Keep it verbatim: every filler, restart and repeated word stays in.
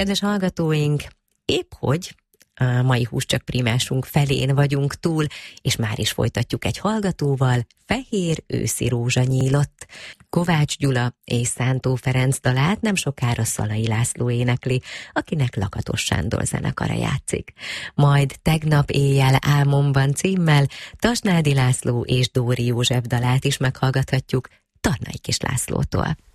Kedves hallgatóink, épp hogy a mai Hús csak prímásunk felén vagyunk túl, és már is folytatjuk egy hallgatóval, Fehér őszi rózsa nyílott. Kovács Gyula és Szántó Ferenc dalát nem sokára Szalai László énekli, akinek Lakatos Sándor zenekara játszik. Majd Tegnap éjjel álmomban címmel Tasnádi László és Dóri József dalát is meghallgathatjuk Tarnai Kis Lászlótól.